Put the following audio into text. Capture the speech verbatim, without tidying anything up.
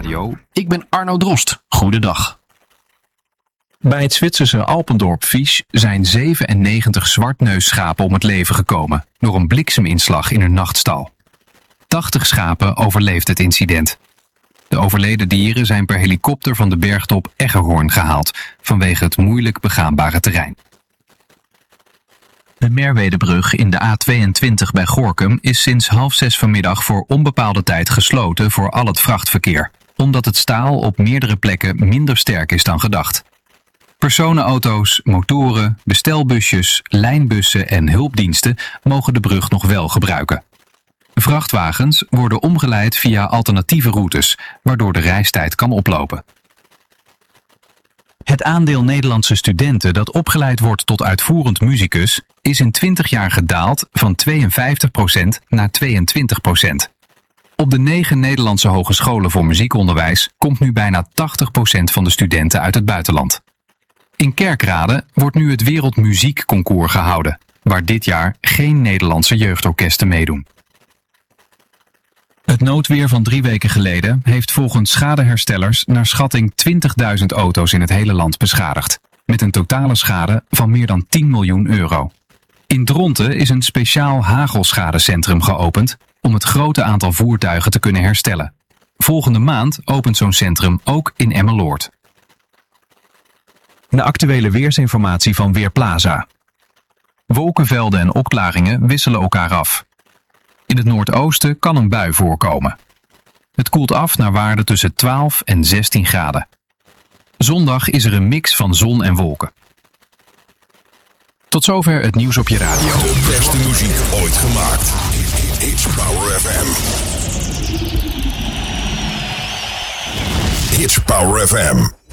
Radio. Ik ben Arno Drost. Goedendag. Bij het Zwitserse Alpendorp Fies zijn zevenennegentig zwartneusschapen om het leven gekomen door een blikseminslag in hun nachtstal. tachtig schapen overleefden het incident. De overleden dieren zijn per helikopter van de bergtop Eggerhorn gehaald vanwege het moeilijk begaanbare terrein. De Merwedebrug in de A tweeëntwintig bij Gorinchem is sinds half zes vanmiddag voor onbepaalde tijd gesloten voor al het vrachtverkeer, omdat het staal op meerdere plekken minder sterk is dan gedacht. Personenauto's, motoren, bestelbusjes, lijnbussen en hulpdiensten mogen de brug nog wel gebruiken. Vrachtwagens worden omgeleid via alternatieve routes, waardoor de reistijd kan oplopen. Het aandeel Nederlandse studenten dat opgeleid wordt tot uitvoerend musicus is in twintig jaar gedaald van tweeënvijftig procent naar tweeëntwintig procent. Op de negen Nederlandse hogescholen voor muziekonderwijs komt nu bijna tachtig procent van de studenten uit het buitenland. In Kerkrade wordt nu het Wereldmuziekconcours gehouden, waar dit jaar geen Nederlandse jeugdorkesten meedoen. Het noodweer van drie weken geleden heeft volgens schadeherstellers naar schatting twintigduizend auto's in het hele land beschadigd, met een totale schade van meer dan tien miljoen euro. In Dronten is een speciaal hagelschadecentrum geopend om het grote aantal voertuigen te kunnen herstellen. Volgende maand opent zo'n centrum ook in Emmeloord. De actuele weersinformatie van Weerplaza. Wolkenvelden en opklaringen wisselen elkaar af. In het noordoosten kan een bui voorkomen. Het koelt af naar waarden tussen twaalf en zestien graden. Zondag is er een mix van zon en wolken. Tot zover het nieuws op je radio. De beste muziek ooit gemaakt. It's Power F M. It's Power F M.